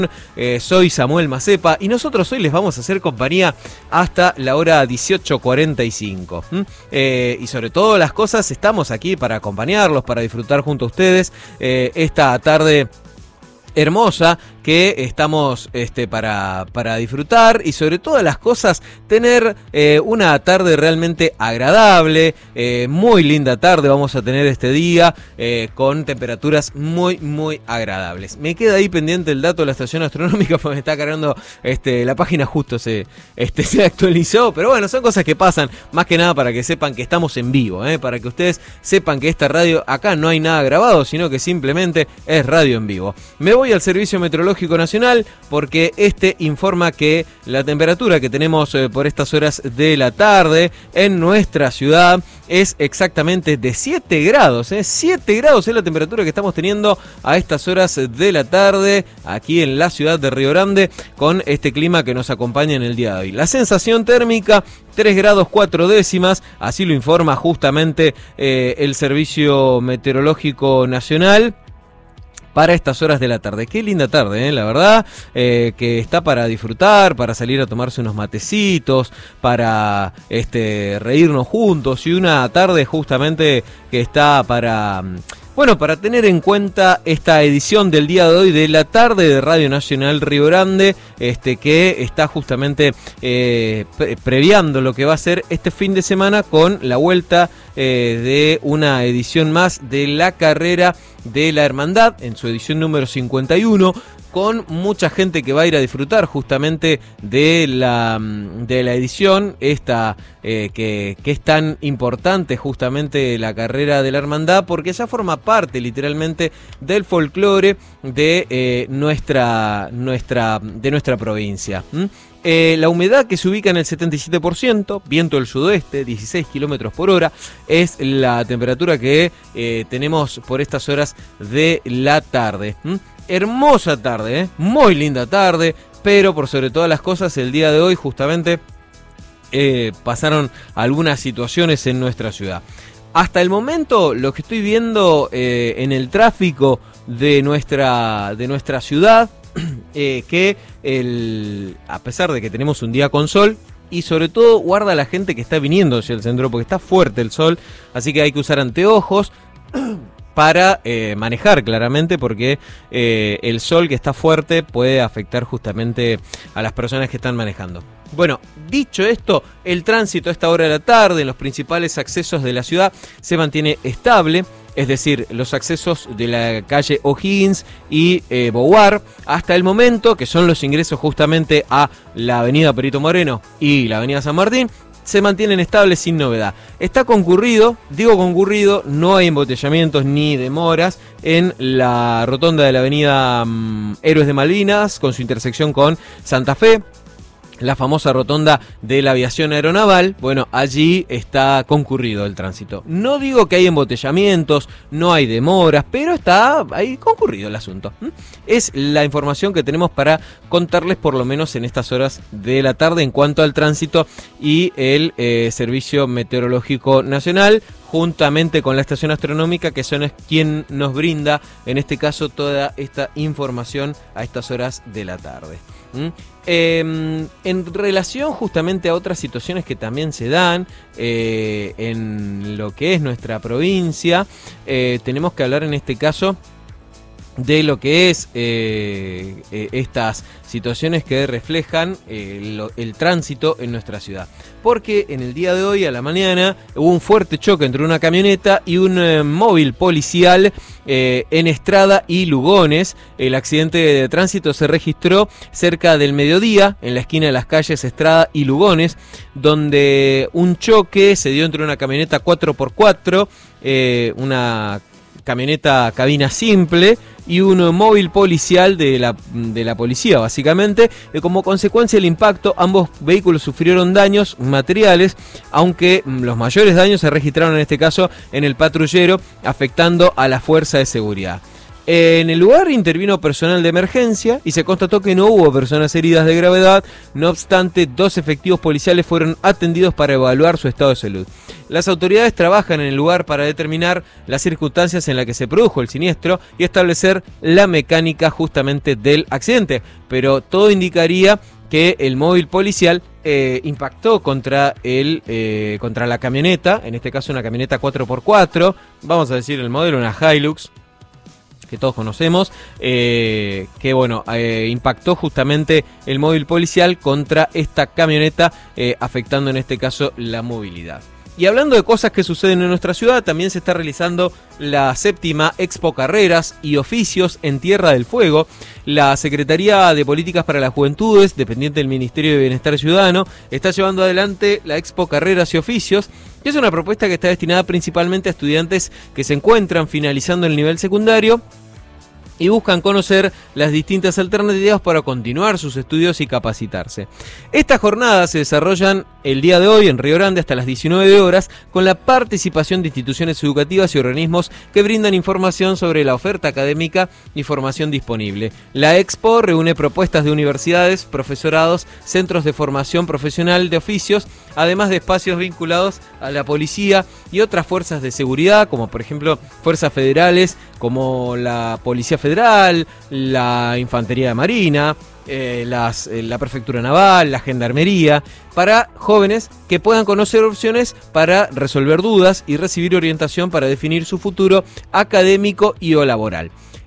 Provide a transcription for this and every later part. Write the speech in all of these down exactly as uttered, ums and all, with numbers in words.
Eh, soy Samuel Macepa y nosotros hoy les vamos a hacer compañía hasta la hora dieciocho cuarenta y cinco. ¿Mm? Eh, y sobre todas las cosas estamos aquí para acompañarlos, para disfrutar junto a ustedes eh, esta tarde hermosa que estamos este, para, para disfrutar y sobre todas las cosas tener eh, una tarde realmente agradable, eh, muy linda tarde vamos a tener este día eh, con temperaturas muy muy agradables. Me queda ahí pendiente el dato de la estación astronómica porque me está cargando este, la página justo se, este, se actualizó, pero bueno, son cosas que pasan más que nada para que sepan que estamos en vivo, eh, para que ustedes sepan que esta radio acá no hay nada grabado, sino que simplemente es radio en vivo. Me voy al Servicio Meteorológico Nacional porque este informa que la temperatura que tenemos eh, por estas horas de la tarde en nuestra ciudad es exactamente de siete grados, ¿eh? siete grados es la temperatura que estamos teniendo a estas horas de la tarde aquí en la ciudad de Río Grande con este clima que nos acompaña en el día de hoy. La sensación térmica tres grados cuatro décimas, así lo informa justamente eh, el Servicio Meteorológico Nacional para estas horas de la tarde. Qué linda tarde, ¿eh? La verdad, eh, que está para disfrutar, para salir a tomarse unos matecitos, para este, reírnos juntos y una tarde justamente que está para... Bueno, para tener en cuenta esta edición del día de hoy de la tarde de Radio Nacional Río Grande, este, que está justamente eh, pre previando lo que va a ser este fin de semana con la vuelta eh, de una edición más de la carrera de la Hermandad, en su edición número cincuenta y uno, con mucha gente que va a ir a disfrutar justamente de la, de la edición esta eh, que, que es tan importante justamente la carrera de la Hermandad porque ya forma parte literalmente del folclore de eh, nuestra, nuestra, de nuestra provincia. ¿Mm? Eh, la humedad que se ubica en el setenta y siete por ciento, viento del sudoeste, dieciséis kilómetros por hora, es la temperatura que eh, tenemos por estas horas de la tarde. ¿Mm? Hermosa tarde, ¿eh? Muy linda tarde, pero por sobre todas las cosas el día de hoy justamente eh, pasaron algunas situaciones en nuestra ciudad. Hasta el momento lo que estoy viendo eh, en el tráfico de nuestra, de nuestra ciudad, eh, que el, a pesar de que tenemos un día con sol, y sobre todo guarda a la gente que está viniendo hacia el centro porque está fuerte el sol, así que hay que usar anteojos para eh, manejar claramente porque eh, el sol que está fuerte puede afectar justamente a las personas que están manejando. Bueno, dicho esto, el tránsito a esta hora de la tarde en los principales accesos de la ciudad se mantiene estable, es decir, los accesos de la calle O'Higgins y eh, Boulevard hasta el momento, que son los ingresos justamente a la avenida Perito Moreno y la avenida San Martín, se mantienen estables sin novedad. Está concurrido, digo concurrido, no hay embotellamientos ni demoras en la rotonda de la avenida um, Héroes de Malvinas con su intersección con Santa Fe. La famosa rotonda de la aviación aeronaval, bueno, allí está concurrido el tránsito. No digo que hay embotellamientos, no hay demoras, pero está ahí concurrido el asunto. ¿Mm? Es la información que tenemos para contarles por lo menos en estas horas de la tarde en cuanto al tránsito y el eh, Servicio Meteorológico Nacional, juntamente con la estación astronómica, que son quien nos brinda, en este caso, toda esta información a estas horas de la tarde. ¿Mm? Eh, en relación justamente a otras situaciones que también se dan eh, en lo que es nuestra provincia, eh, tenemos que hablar en este caso de lo que es eh, eh, estas situaciones que reflejan eh, lo, el tránsito en nuestra ciudad. Porque en el día de hoy, a la mañana, hubo un fuerte choque entre una camioneta y un eh, móvil policial eh, en Estrada y Lugones. El accidente de tránsito se registró cerca del mediodía, en la esquina de las calles Estrada y Lugones, donde un choque se dio entre una camioneta cuatro por cuatro, eh, una camioneta cabina simple y un móvil policial de la, de la policía, básicamente. Como consecuencia del impacto, ambos vehículos sufrieron daños materiales, aunque los mayores daños se registraron en este caso en el patrullero, afectando a la fuerza de seguridad. En el lugar intervino personal de emergencia y se constató que no hubo personas heridas de gravedad. No obstante, dos efectivos policiales fueron atendidos para evaluar su estado de salud. Las autoridades trabajan en el lugar para determinar las circunstancias en las que se produjo el siniestro y establecer la mecánica justamente del accidente. Pero todo indicaría que el móvil policial eh, impactó contra, el, eh, contra la camioneta, en este caso una camioneta cuatro por cuatro, vamos a decir el modelo, una Hilux, que todos conocemos, eh, que bueno, eh, impactó justamente el móvil policial contra esta camioneta, eh, afectando en este caso la movilidad. Y hablando de cosas que suceden en nuestra ciudad, también se está realizando la séptima Expo Carreras y Oficios en Tierra del Fuego. La Secretaría de Políticas para las Juventudes, dependiente del Ministerio de Bienestar Ciudadano, está llevando adelante la Expo Carreras y Oficios, que es una propuesta que está destinada principalmente a estudiantes que se encuentran finalizando el nivel secundario y buscan conocer las distintas alternativas para continuar sus estudios y capacitarse. Estas jornadas se desarrollan el día de hoy en Río Grande hasta las diecinueve horas con la participación de instituciones educativas y organismos que brindan información sobre la oferta académica y formación disponible. La Expo reúne propuestas de universidades, profesorados, centros de formación profesional de oficios, además de espacios vinculados a la policía y otras fuerzas de seguridad, como por ejemplo fuerzas federales, como la Policía Federal, la Infantería de Marina, eh, las, eh, la Prefectura Naval, la Gendarmería, para jóvenes que puedan conocer opciones para resolver dudas y recibir orientación para definir su futuro académico y o laboral.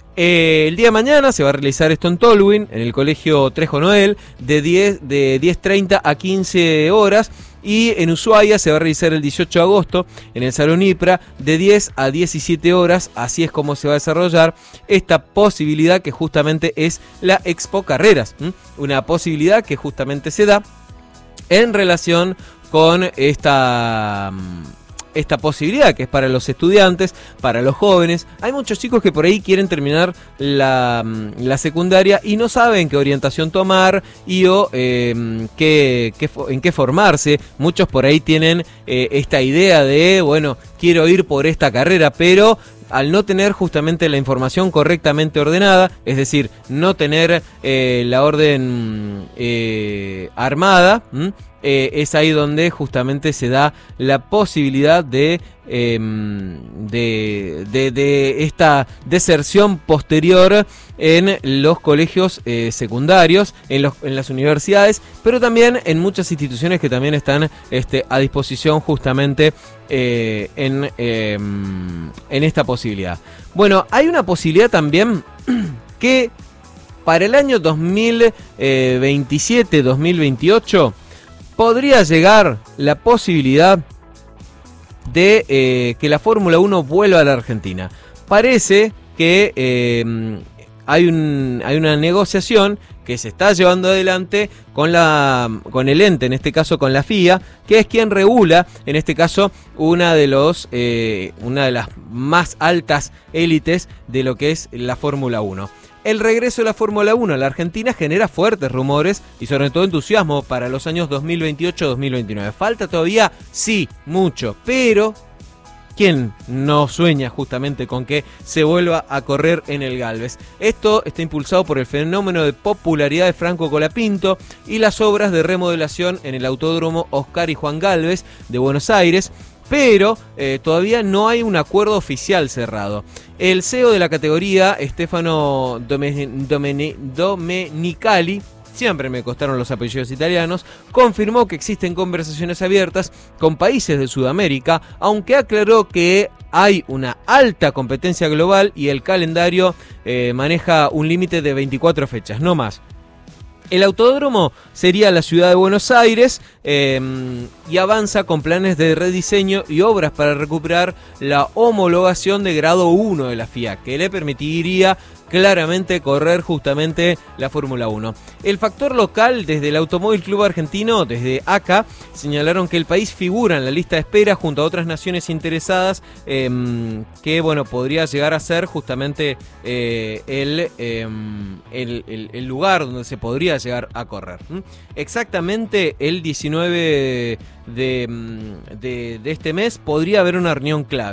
Eh, el día de mañana se va a realizar esto en Tolwyn, en el Colegio Trejo Noel, de diez, de diez treinta a quince horas. Y en Ushuaia se va a realizar el dieciocho de agosto en el Salón IPRA de diez a diecisiete horas. Así es como se va a desarrollar esta posibilidad que justamente es la Expo Carreras. ¿Mm? Una posibilidad que justamente se da en relación con esta... esta posibilidad que es para los estudiantes, para los jóvenes. Hay muchos chicos que por ahí quieren terminar la, la secundaria y no saben qué orientación tomar y o eh, qué, qué, en qué formarse. Muchos por ahí tienen eh, esta idea de, bueno, quiero ir por esta carrera, pero al no tener justamente la información correctamente ordenada, es decir, no tener eh, la orden eh, armada, ¿m? Eh, es ahí donde justamente se da la posibilidad de, eh, de, de, de esta deserción posterior en los colegios eh, secundarios, en, los, en las universidades, pero también en muchas instituciones que también están este, a disposición justamente eh, en, eh, en esta posibilidad. Bueno, hay una posibilidad también que para el año dos mil veintisiete dos mil veintiocho podría llegar la posibilidad de eh, que la Fórmula uno vuelva a la Argentina. Parece que eh, hay, un, hay una negociación que se está llevando adelante con, la, con el ente, en este caso con la F I A, que es quien regula, en este caso, una de, los, eh, una de las más altas élites de lo que es la Fórmula uno. El regreso de la Fórmula uno a la Argentina genera fuertes rumores y sobre todo entusiasmo para los años dos mil veintiocho dos mil veintinueve. ¿Falta todavía? Sí, mucho, pero ¿quién no sueña justamente con que se vuelva a correr en el Galvez? Esto está impulsado por el fenómeno de popularidad de Franco Colapinto y las obras de remodelación en el Autódromo Oscar y Juan Galvez de Buenos Aires, pero eh, todavía no hay un acuerdo oficial cerrado. El C E O de la categoría, Stefano Domen- Domen- Domenicali, siempre me costaron los apellidos italianos, confirmó que existen conversaciones abiertas con países de Sudamérica, aunque aclaró que hay una alta competencia global y el calendario eh, maneja un límite de veinticuatro fechas, no más. El autódromo sería la ciudad de Buenos Aires eh, y avanza con planes de rediseño y obras para recuperar la homologación de grado uno de la F I A, que le permitiría claramente correr justamente la Fórmula uno. El factor local, desde el Automóvil Club Argentino, desde A C A, señalaron que el país figura en la lista de espera junto a otras naciones interesadas, eh, que bueno, podría llegar a ser justamente eh, el, eh, el, el, el lugar donde se podría llegar a correr. ¿Mm? Exactamente el diecinueve de, de, de este mes podría haber una reunión clave.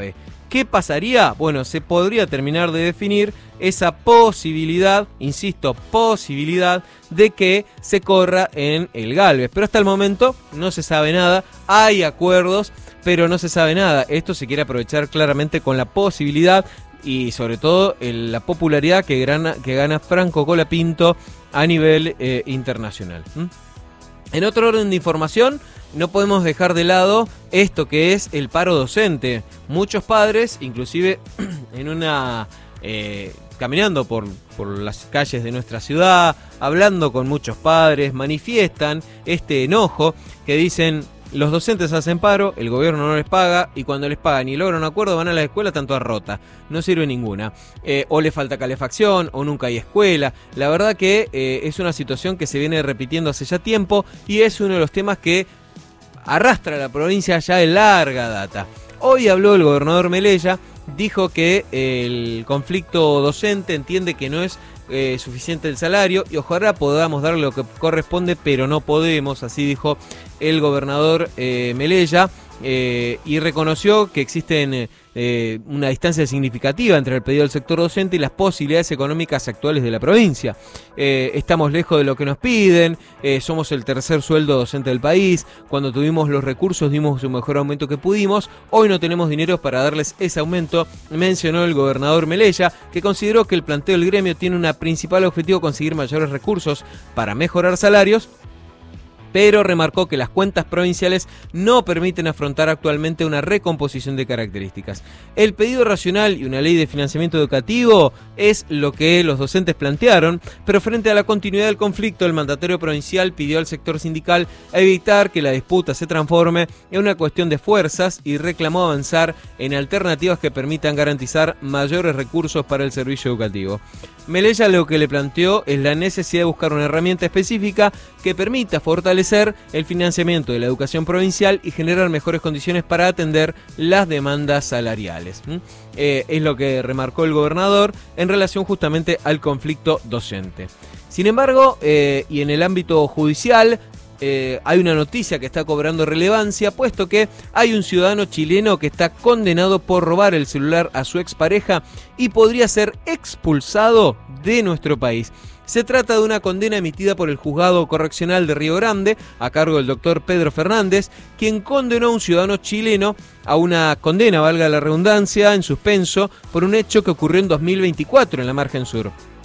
¿Qué pasaría? Bueno, se podría terminar de definir esa posibilidad, insisto, posibilidad de que se corra en el Gálvez. Pero hasta el momento no se sabe nada, hay acuerdos, pero no se sabe nada. Esto se quiere aprovechar claramente con la posibilidad y sobre todo el, la popularidad que gana, que gana Franco Colapinto a nivel eh, internacional. ¿Mm? En otro orden de información, no podemos dejar de lado esto que es el paro docente. Muchos padres, inclusive en una eh, caminando por, por las calles de nuestra ciudad, hablando con muchos padres, manifiestan este enojo que dicen: los docentes hacen paro, el gobierno no les paga, y cuando les pagan y logran un acuerdo van a la escuela tanto a rota. No sirve ninguna. Eh, o le falta calefacción, o nunca hay escuela. La verdad que eh, es una situación que se viene repitiendo hace ya tiempo y es uno de los temas que arrastra a la provincia ya de larga data. Hoy habló el gobernador Melella, dijo que el conflicto docente entiende que no es Eh, suficiente el salario y ojalá podamos darle lo que corresponde, pero no podemos, así dijo el gobernador eh, Melella, eh, y reconoció que existen eh, una distancia significativa entre el pedido del sector docente y las posibilidades económicas actuales de la provincia. Eh, estamos lejos de lo que nos piden, eh, somos el tercer sueldo docente del país, cuando tuvimos los recursos dimos un mejor aumento que pudimos, hoy no tenemos dinero para darles ese aumento, mencionó el gobernador Melella, que consideró que el planteo del gremio tiene una principal objetivo: conseguir mayores recursos para mejorar salarios, pero remarcó que las cuentas provinciales no permiten afrontar actualmente una recomposición de características. El pedido racional y una ley de financiamiento educativo es lo que los docentes plantearon, pero frente a la continuidad del conflicto, el mandatario provincial pidió al sector sindical evitar que la disputa se transforme en una cuestión de fuerzas y reclamó avanzar en alternativas que permitan garantizar mayores recursos para el servicio educativo. Melella lo que le planteó es la necesidad de buscar una herramienta específica que permita fortalecer el financiamiento de la educación provincial y generar mejores condiciones para atender las demandas salariales. ¿Mm? Eh, es lo que remarcó el gobernador en relación justamente al conflicto docente. Sin embargo, eh, y en el ámbito judicial, Eh, hay una noticia que está cobrando relevancia, puesto que hay un ciudadano chileno que está condenado por robar el celular a su expareja y podría ser expulsado de nuestro país. Se trata de una condena emitida por el Juzgado Correccional de Río Grande, a cargo del doctor Pedro Fernández, quien condenó a un ciudadano chileno a una condena, valga la redundancia, en suspenso, por un hecho que ocurrió en dos mil veinticuatro en la margen sur.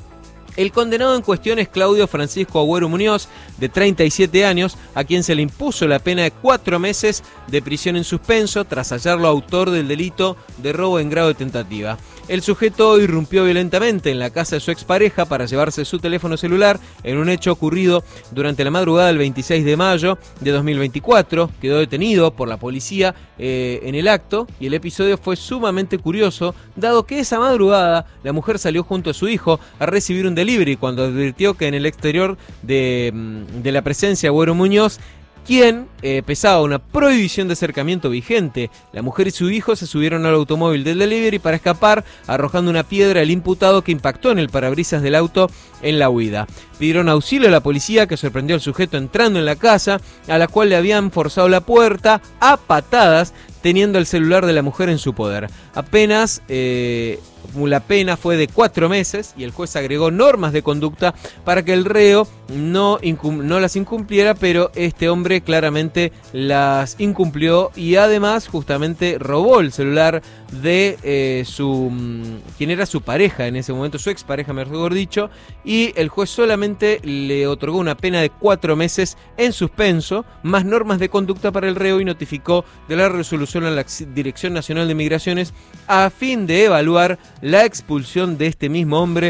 El condenado en cuestión es Claudio Francisco Agüero Muñoz, de treinta y siete años, a quien se le impuso la pena de cuatro meses de prisión en suspenso tras hallarlo autor del delito de robo en grado de tentativa. El sujeto irrumpió violentamente en la casa de su expareja para llevarse su teléfono celular en un hecho ocurrido durante la madrugada del veintiséis de mayo de dos mil veinticuatro. Quedó detenido por la policía eh, en el acto y el episodio fue sumamente curioso, dado que esa madrugada la mujer salió junto a su hijo a recibir un delivery cuando advirtió que en el exterior de, de la presencia de Agüero Muñoz, quien eh, pesaba una prohibición de acercamiento vigente. La mujer y su hijo se subieron al automóvil del delivery para escapar, arrojando una piedra al imputado que impactó en el parabrisas del auto en la huida. Pidieron auxilio a la policía, que sorprendió al sujeto entrando en la casa, a la cual le habían forzado la puerta a patadas, teniendo el celular de la mujer en su poder. Apenas eh, la pena fue de cuatro meses y el juez agregó normas de conducta para que el reo no, incum- no las incumpliera, pero este hombre claramente las incumplió y además justamente robó el celular de eh, su quien era su pareja en ese momento, su expareja mejor dicho, y el juez solamente le otorgó una pena de cuatro meses en suspenso, más normas de conducta para el reo, y notificó de la resolución a la Dirección Nacional de Migraciones a fin de evaluar la expulsión de este mismo hombre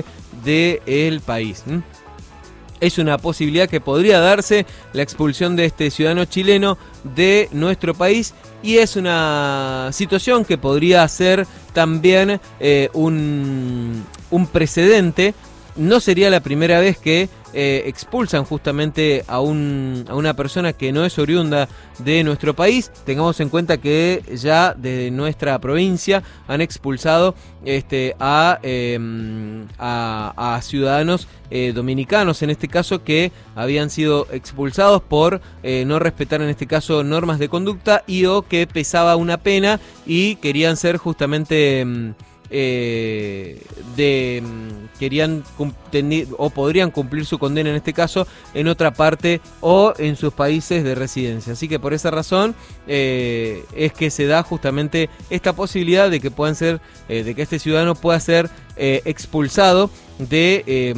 del país. ¿Mm? Es una posibilidad que podría darse la expulsión de este ciudadano chileno de nuestro país, y es una situación que podría ser también eh, un, un precedente no sería la primera vez que eh, expulsan justamente a, un, a una persona que no es oriunda de nuestro país. Tengamos en cuenta que ya desde nuestra provincia han expulsado este, a, eh, a, a ciudadanos eh, dominicanos, en este caso, que habían sido expulsados por eh, no respetar, en este caso, normas de conducta y o que pesaba una pena y querían ser justamente... Eh, de querían cumplir, o podrían cumplir su condena en este caso en otra parte o en sus países de residencia. Así que por esa razón eh, es que se da justamente esta posibilidad de que puedan ser eh, de que este ciudadano pueda ser eh, expulsado de eh,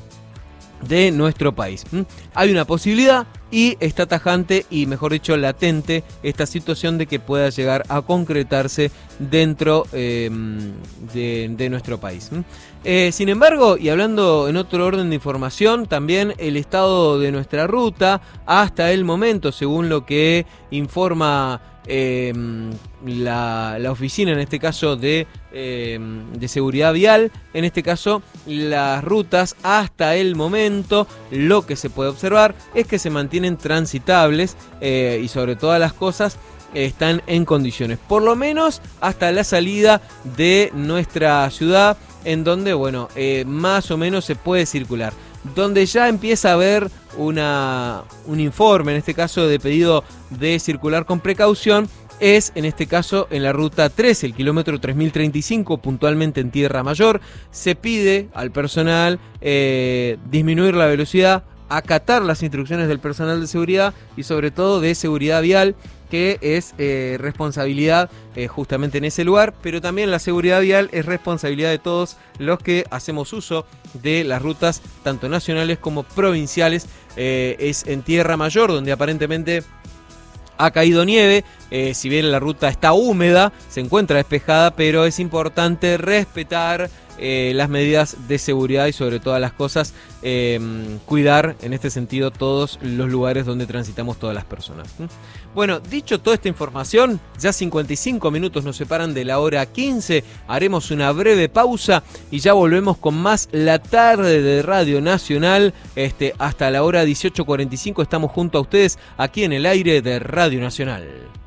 de nuestro país. ¿Mm? Hay una posibilidad y está tajante y, mejor dicho, latente esta situación de que pueda llegar a concretarse dentro eh, de, de nuestro país. ¿Mm? Eh, sin embargo, y hablando en otro orden de información, también el estado de nuestra ruta hasta el momento, según lo que informa Eh, la, la oficina, en este caso de, eh, de seguridad vial, en este caso las rutas hasta el momento, lo que se puede observar es que se mantienen transitables eh, y sobre todas las cosas eh, están en condiciones, por lo menos hasta la salida de nuestra ciudad, en donde, bueno, eh, más o menos se puede circular. Donde ya empieza a haber una, un informe, en este caso de pedido de circular con precaución, es en este caso en la ruta trece, el kilómetro tres mil treinta y cinco, puntualmente en Tierra Mayor. Se pide al personal eh, disminuir la velocidad, acatar las instrucciones del personal de seguridad y sobre todo de seguridad vial, que es eh, responsabilidad eh, justamente en ese lugar, pero también la seguridad vial es responsabilidad de todos los que hacemos uso de las rutas, tanto nacionales como provinciales. Eh, es en Tierra Mayor, donde aparentemente ha caído nieve, eh, si bien la ruta está húmeda, se encuentra despejada, pero es importante respetar eh, las medidas de seguridad y sobre todas las cosas eh, cuidar en este sentido todos los lugares donde transitamos todas las personas. Bueno, dicho toda esta información, ya cincuenta y cinco minutos nos separan de la hora quince, haremos una breve pausa y ya volvemos con más La Tarde de Radio Nacional. Este, hasta la hora dieciocho cuarenta y cinco estamos junto a ustedes aquí en el aire de Radio Nacional.